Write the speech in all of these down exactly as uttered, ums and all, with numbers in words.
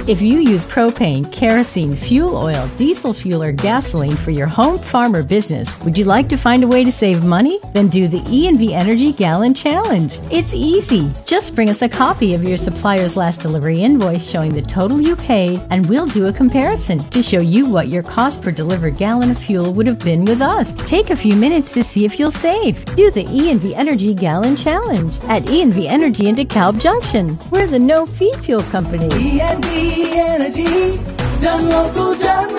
If you use propane, kerosene, fuel oil, diesel fuel, or gasoline for your home, farm, or business, would you like to find a way to save money? Then do the E and V Energy Gallon Challenge. It's easy. Just bring us a copy of your supplier's last delivery invoice showing the total you paid, and we'll do a comparison to show you what your cost per delivered gallon of fuel would have been with us. Take a few minutes to see if you'll save. Do the E and V Energy Gallon Challenge at E and V Energy in DeKalb Junction. We're the no-fee fuel company. E and V Energy, done local, done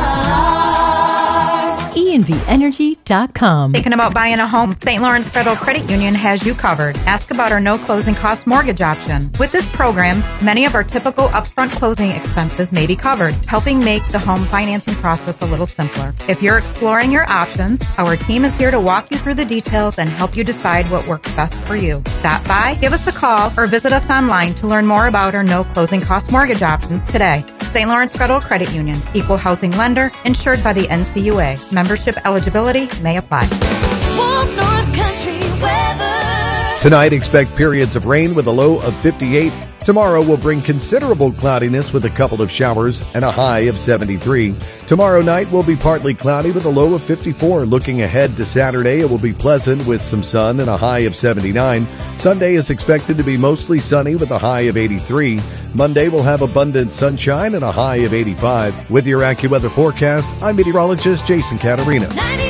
right. E and V energy dot com. Thinking about buying a home? Saint Lawrence Federal Credit Union has you covered. Ask about our no closing cost mortgage option. With this program, many of our typical upfront closing expenses may be covered, helping make the home financing process a little simpler. If you're exploring your options, our team is here to walk you through the details and help you decide what works best for you. Stop by, give us a call, or visit us online to learn more about our no closing cost mortgage options today. Saint Lawrence Federal Credit Union, equal housing lender, insured by the N C U A. Membership eligibility may apply. Wolf North Country weather. Tonight, expect periods of rain with a low of fifty-eight. Tomorrow will bring considerable cloudiness with a couple of showers and a high of seventy-three. Tomorrow night will be partly cloudy with a low of fifty-four. Looking ahead to Saturday, it will be pleasant with some sun and a high of seventy-nine. Sunday is expected to be mostly sunny with a high of eighty-three. Monday will have abundant sunshine and a high of eighty-five. With your AccuWeather forecast, I'm meteorologist Jason Catarina.